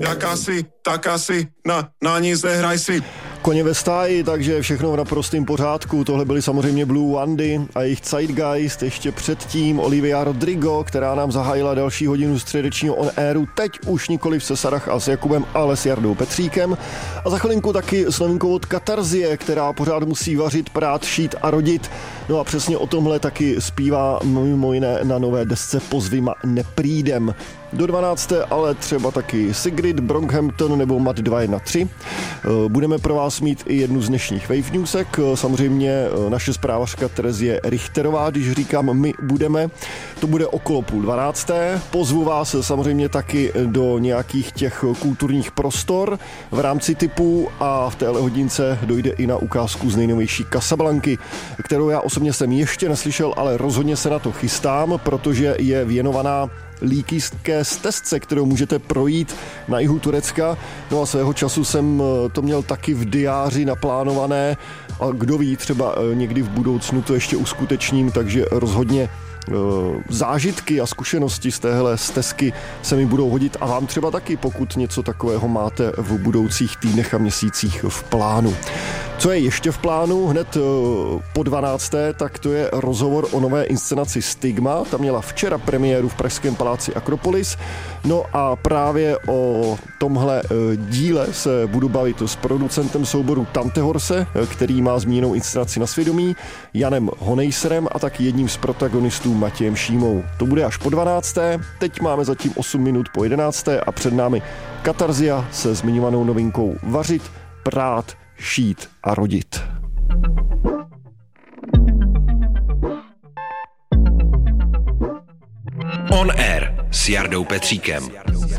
tak asi, na ní zehraj si. Koně ve stáji, takže všechno v naprostém pořádku. Tohle byly samozřejmě Blue Wandy a jejich Zeitgeist. Ještě předtím Olivia Rodrigo, která nám zahájila další hodinu středečního on airu. Teď už nikoli se Sarah a s Jakubem, ale s Jardou Petříkem. A za chvilinku taky s novinkou od Katarzie, která pořád musí vařit, prát, šít a rodit. No a přesně o tomhle taky zpívá mimo jiné na nové desce Pozvima neprídem. Do 12. ale třeba taky Sigrid, Brockhampton nebo Mat 213. Budeme pro vás mít i jednu z dnešních Wave Newsek. Samozřejmě naše zprávařka Terezie Richterová, když říkám my budeme, to bude okolo 11:30. Pozvu vás samozřejmě taky do nějakých těch kulturních prostor v rámci typu a v téhle hodince dojde i na ukázku z nejnovější Casablanky, kterou já osobně jsem ještě neslyšel, ale rozhodně se na to chystám, protože je věnovaná líkýstké stezce, kterou můžete projít na jihu Turecka. No a svého času jsem to měl taky v diáři naplánované a kdo ví, třeba někdy v budoucnu to ještě uskutečním, takže rozhodně zážitky a zkušenosti z téhle stezky se mi budou hodit a vám třeba taky, pokud něco takového máte v budoucích týdnech a měsících v plánu. Co je ještě v plánu hned po 12. tak to je rozhovor o nové inscenaci Stigma. Ta měla včera premiéru v pražském paláci Akropolis. No a právě o tomhle díle se budu bavit s producentem souboru Tante Horse, který má zmíněnou inscenaci na svědomí, Janem Honejserem a taky jedním z protagonistů Matějem Šímou. To bude až po 12. Teď máme zatím 8 minut po 11. a před námi Katarzia se zmiňovanou novinkou Vařit, prát, šít a rodit. On Air s Jardou Petříkem.